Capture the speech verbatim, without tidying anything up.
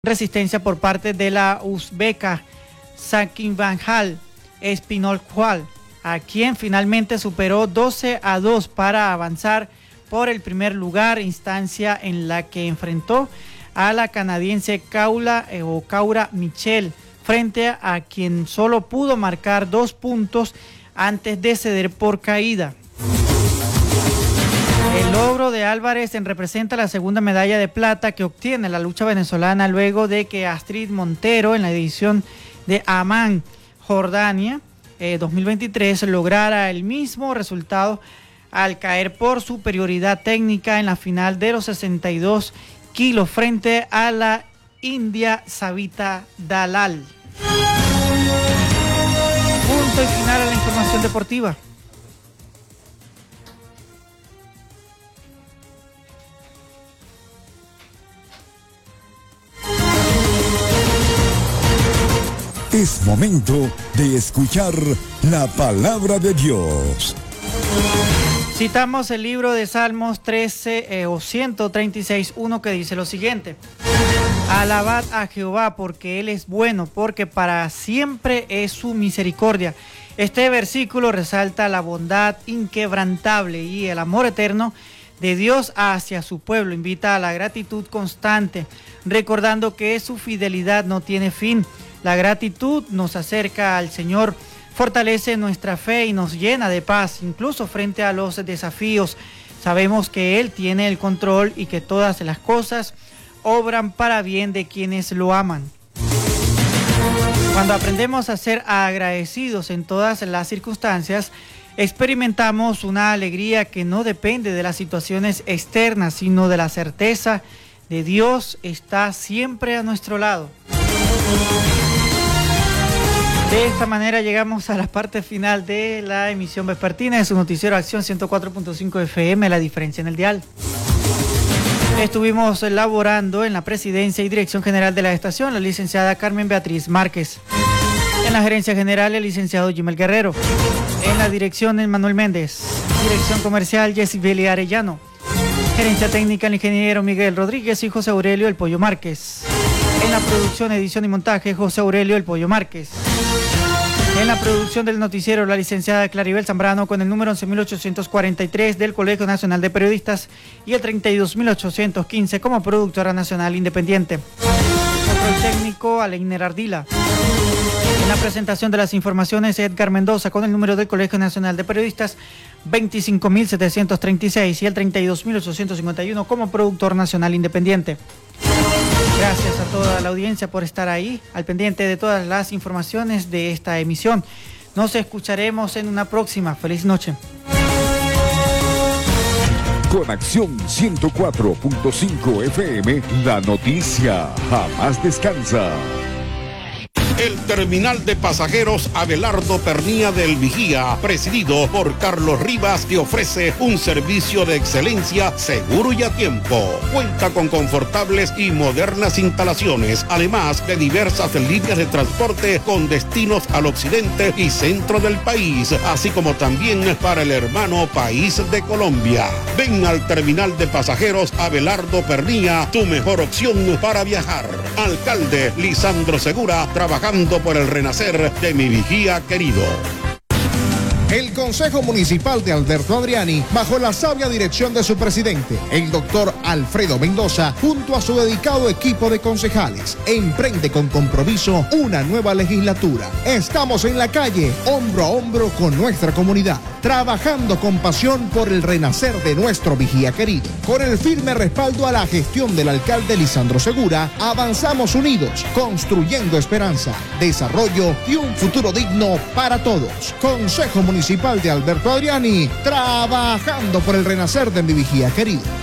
resistencia por parte de la uzbeca Sakinvanjal Espinolcual, a quien finalmente superó doce a dos para avanzar por el primer lugar, instancia en la que enfrentó a la canadiense Kaula eh, o Kaura Michel, frente a quien solo pudo marcar dos puntos antes de ceder por caída. El logro de Álvarez en representa la segunda medalla de plata que obtiene la lucha venezolana luego de que Astrid Montero en la edición de Amán, Jordania, eh, dos mil veintitrés, lograra el mismo resultado al caer por superioridad técnica en la final de los sesenta y dos kilos frente a la india Savita Dalal. Punto y final a la información deportiva. Es momento de escuchar la palabra de Dios. Citamos el libro de Salmos trece eh, o ciento treinta y seis, uno, que dice lo siguiente: alabad a Jehová porque Él es bueno, porque para siempre es su misericordia. Este versículo resalta la bondad inquebrantable y el amor eterno de Dios hacia su pueblo. Invita a la gratitud constante, recordando que su fidelidad no tiene fin. La gratitud nos acerca al Señor, fortalece nuestra fe y nos llena de paz, incluso frente a los desafíos. Sabemos que Él tiene el control y que todas las cosas obran para bien de quienes lo aman. Cuando aprendemos a ser agradecidos en todas las circunstancias, experimentamos una alegría que no depende de las situaciones externas, sino de la certeza de Dios está siempre a nuestro lado. De esta manera llegamos a la parte final de la emisión vespertina de su noticiero Acción ciento cuatro punto cinco F M, La Diferencia en el Dial. Estuvimos elaborando en la presidencia y dirección general de la estación la licenciada Carmen Beatriz Márquez. En la gerencia general el licenciado Jimel Guerrero. En la dirección el Manuel Méndez. Dirección comercial Jessibeli Arellano. Gerencia técnica el ingeniero Miguel Rodríguez y José Aurelio El Pollo Márquez. En la producción, edición y montaje José Aurelio El Pollo Márquez. En la producción del noticiero la licenciada Claribel Zambrano con el número once mil ochocientos cuarenta y tres del Colegio Nacional de Periodistas y el treinta y dos mil ochocientos quince como productora nacional independiente. Control técnico Aleiner Ardila. En la presentación de las informaciones Edgar Mendoza con el número del Colegio Nacional de Periodistas veinticinco mil setecientos treinta y seis y el treinta y dos mil ochocientos cincuenta y uno como productor nacional independiente. Gracias a toda la audiencia por estar ahí, al pendiente de todas las informaciones de esta emisión. Nos escucharemos en una próxima. Feliz noche. Con Acción ciento cuatro punto cinco F M, la noticia jamás descansa. El terminal de pasajeros Abelardo Pernía del Vigía, presidido por Carlos Rivas, te ofrece un servicio de excelencia seguro y a tiempo. Cuenta con confortables y modernas instalaciones, además de diversas líneas de transporte con destinos al occidente y centro del país, así como también para el hermano país de Colombia. Ven al terminal de pasajeros Abelardo Pernía, tu mejor opción para viajar. Alcalde Lisandro Segura, trabajando por el renacer de mi Vigía querido. El Consejo Municipal de Alberto Adriani, bajo la sabia dirección de su presidente, el doctor Alfredo Mendoza, junto a su dedicado equipo de concejales, emprende con compromiso una nueva legislatura. Estamos en la calle, hombro a hombro con nuestra comunidad, trabajando con pasión por el renacer de nuestro Vigía querido. Con el firme respaldo a la gestión del alcalde Lisandro Segura, avanzamos unidos, construyendo esperanza, desarrollo y un futuro digno para todos. Consejo Municipal Municipal de Alberto Adriani, trabajando por el renacer de mi Vigía querido.